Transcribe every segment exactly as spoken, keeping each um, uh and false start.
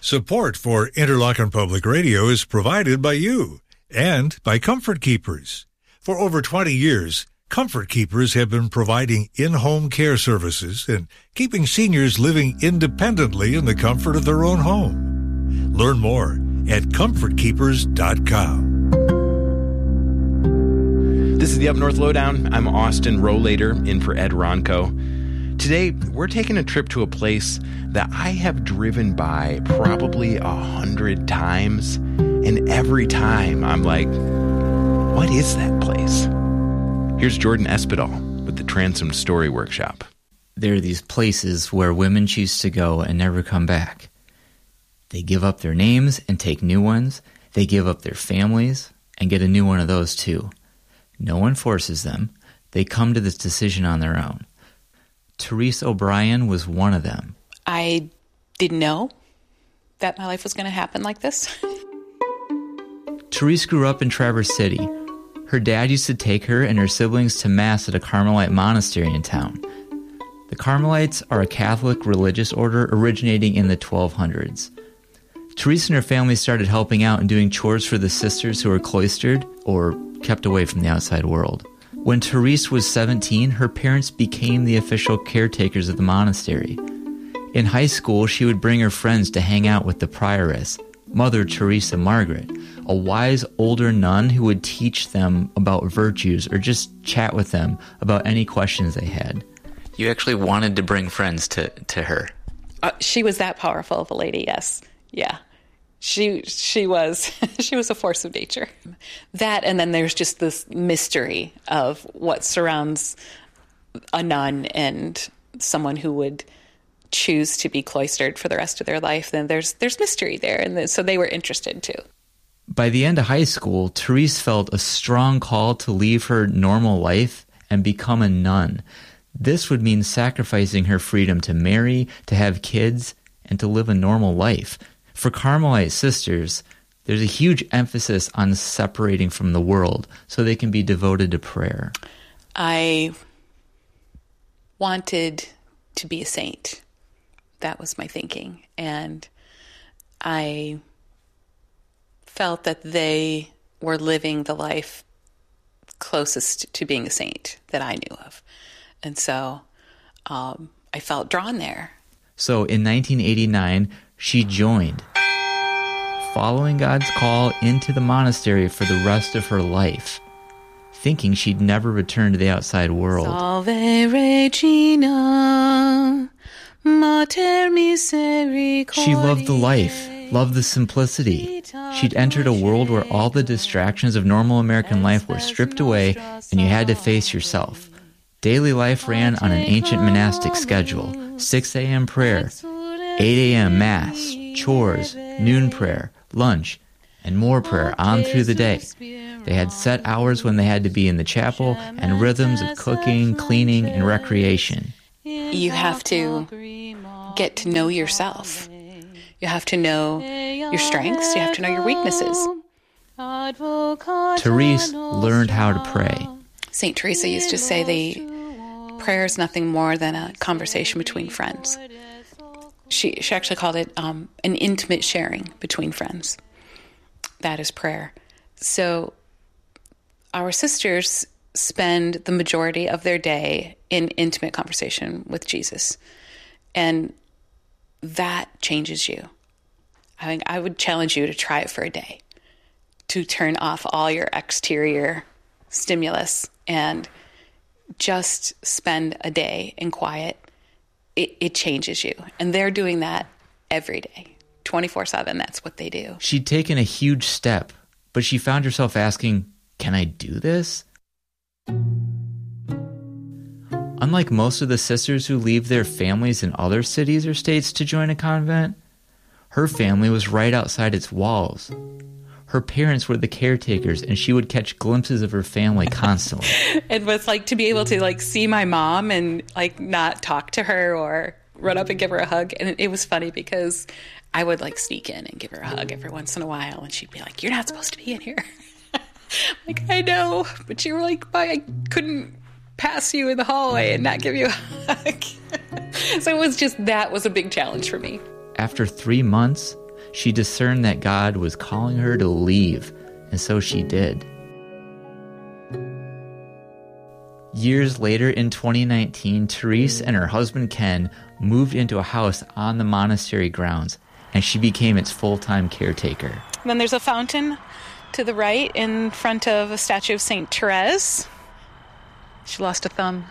Support for Interlochen Public Radio is provided by you and by Comfort Keepers. For over twenty years, Comfort Keepers have been providing in-home care services and keeping seniors living independently in the comfort of their own home. Learn more at comfort keepers dot com. This is the Up North Lowdown. I'm Austin Rohlater, in for Ed Ronco. Today, we're taking a trip to a place that I have driven by probably a hundred times, and every time I'm like, what is that place? Here's Jordan Espedal with the Transom Story Workshop. There are these places where women choose to go and never come back. They give up their names and take new ones. They give up their families and get a new one of those too. No one forces them. They come to this decision on their own. Therese O'Brien was one of them. I didn't know that my life was going to happen like this. Therese grew up in Traverse City. Her dad used to take her and her siblings to Mass at a Carmelite monastery in town. The Carmelites are a Catholic religious order originating in the twelve hundreds. Therese and her family started helping out and doing chores for the sisters who were cloistered or kept away from the outside world. When Therese was seventeen, her parents became the official caretakers of the monastery. In high school, she would bring her friends to hang out with the prioress, Mother Teresa Margaret, a wise older nun who would teach them about virtues or just chat with them about any questions they had. You actually wanted to bring friends to, to her. Uh, she was that powerful of a lady, yes. Yeah. She she was she was a force of nature. That, and then there's just this mystery of what surrounds a nun and someone who would choose to be cloistered for the rest of their life. Then there's there's mystery there, and so they were interested too. By the end of high school, Therese felt a strong call to leave her normal life and become a nun. This would mean sacrificing her freedom to marry, to have kids, and to live a normal life. For Carmelite sisters, there's a huge emphasis on separating from the world so they can be devoted to prayer. I wanted to be a saint. That was my thinking. And I felt that they were living the life closest to being a saint that I knew of. And so um, I felt drawn there. So in nineteen eighty-nine, she joined, following God's call into the monastery for the rest of her life, thinking she'd never return to the outside world. Salve Regina, Mater Misericordiae. She loved the life, loved the simplicity. She'd entered a world where all the distractions of normal American life were stripped away and you had to face yourself. Daily life ran on an ancient monastic schedule: six a.m. prayer, eight a.m. Mass, chores, noon prayer, lunch, and more prayer on through the day. They had set hours when they had to be in the chapel and rhythms of cooking, cleaning, and recreation. You have to get to know yourself. You have to know your strengths. You have to know your weaknesses. Therese learned how to pray. Saint Teresa used to say the prayer is nothing more than a conversation between friends. She she actually called it um, an intimate sharing between friends. That is prayer. So our sisters spend the majority of their day in intimate conversation with Jesus. And that changes you. I think I would challenge you to try it for a day, to turn off all your exterior stimulus and just spend a day in quiet. It, it changes you. And they're doing that every day, twenty-four seven. That's what they do. She'd taken a huge step, but she found herself asking, can I do this? Unlike most of the sisters who leave their families in other cities or states to join a convent, her family was right outside its walls. Her parents were the caretakers, and she would catch glimpses of her family constantly. It was like to be able to like see my mom and like not talk to her or run up and give her a hug. And it was funny because I would like sneak in and give her a hug every once in a while, and she'd be like, "You're not supposed to be in here." Like, I know, but you were like, I couldn't pass you in the hallway and not give you a hug. So it was just, that was a big challenge for me. After three months, she discerned that God was calling her to leave, and so she did. Years later, in twenty nineteen, Therese and her husband Ken moved into a house on the monastery grounds, and she became its full-time caretaker. Then there's a fountain to the right in front of a statue of Saint Therese. She lost a thumb.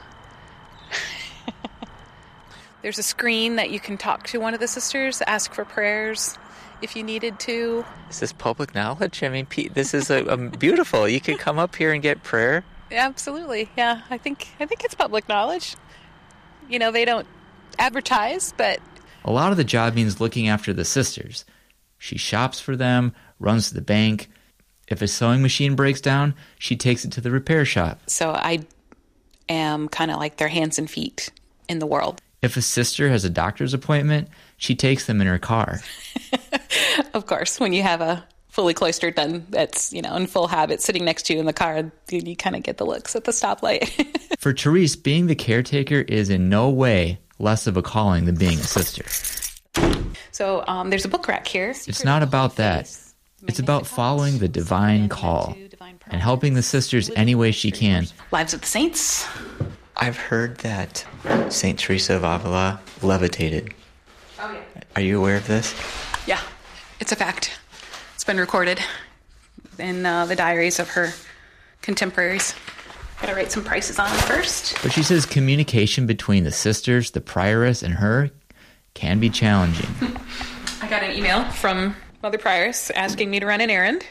There's a screen that you can talk to one of the sisters, ask for prayers if you needed to. Is this public knowledge? I mean, this is a, a beautiful. You could come up here and get prayer. Absolutely, yeah. I think I think it's public knowledge. You know, they don't advertise, but... A lot of the job means looking after the sisters. She shops for them, runs to the bank. If a sewing machine breaks down, she takes it to the repair shop. So I am kind of like their hands and feet in the world. If a sister has a doctor's appointment, she takes them in her car. Of course, when you have a fully cloistered nun that's, you know, in full habit sitting next to you in the car, you, you kind of get the looks at the stoplight. For Therese, being the caretaker is in no way less of a calling than being a sister. So um, there's a book rack here. It's not about that. It's about following the divine call and helping the sisters any way she can. Lives of the Saints. I've heard that Saint Teresa of Avila levitated. Oh, yeah. Are you aware of this? Yeah, it's a fact. It's been recorded in uh, the diaries of her contemporaries. Gotta write some prices on it first. But she says communication between the sisters, the prioress, and her can be challenging. I got an email from Mother Prioress asking me to run an errand.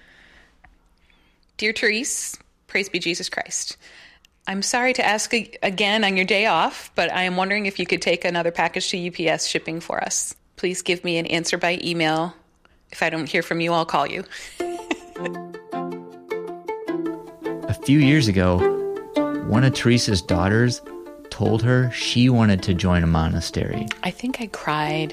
Dear Therese, praise be Jesus Christ. I'm sorry to ask again on your day off, but I am wondering if you could take another package to U P S shipping for us. Please give me an answer by email. If I don't hear from you, I'll call you. A few years ago, one of Teresa's daughters told her she wanted to join a monastery. I think I cried.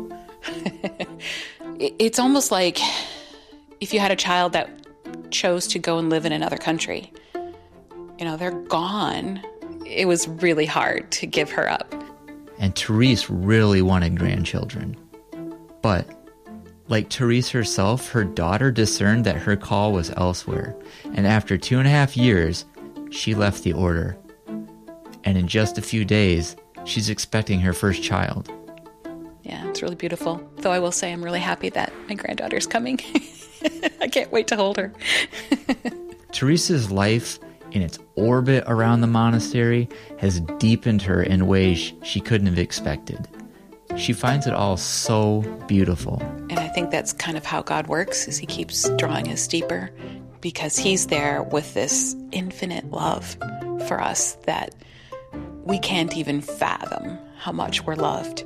It's almost like if you had a child that chose to go and live in another country. You know, they're gone. It was really hard to give her up. And Therese really wanted grandchildren. But, like Therese herself, her daughter discerned that her call was elsewhere. And after two and a half years, she left the order. And in just a few days, she's expecting her first child. Yeah, it's really beautiful. Though I will say I'm really happy that my granddaughter's coming. I can't wait to hold her. Teresa's life in its orbit around the monastery has deepened her in ways she couldn't have expected. She finds it all so beautiful. And I think that's kind of how God works, is he keeps drawing us deeper because he's there with this infinite love for us that we can't even fathom how much we're loved.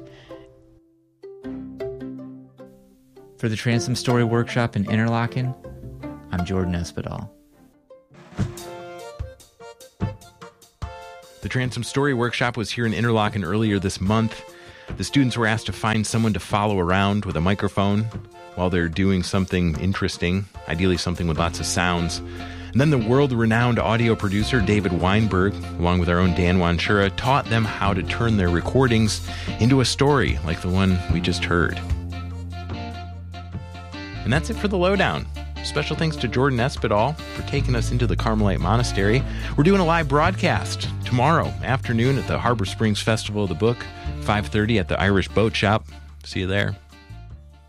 For the Transom Story Workshop in Interlaken, I'm Jordan Espedal. The Transom Story Workshop was here in Interlaken earlier this month. The students were asked to find someone to follow around with a microphone while they're doing something interesting, ideally something with lots of sounds. And then the world-renowned audio producer, David Weinberg, along with our own Dan Wanchura, taught them how to turn their recordings into a story like the one we just heard. And that's it for the Lowdown. Special thanks to Jordan Espedal for taking us into the Carmelite Monastery. We're doing a live broadcast tomorrow afternoon at the Harbor Springs Festival of the Book, five thirty at the Irish Boat Shop. See you there.